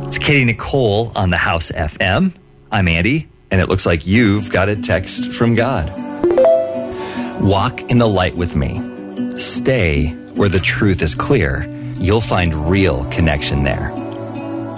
It's Katie Nicole on the House FM. I'm Andy, and it looks like you've got a text from God. Walk in the light with me. Stay where the truth is clear. You'll find real connection there.